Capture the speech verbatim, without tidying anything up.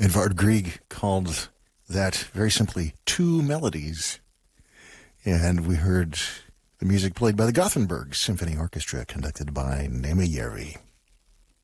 Edvard Grieg called that very simply Two Melodies. And we heard the music played by the Gothenburg Symphony Orchestra, conducted by Nema Jeri.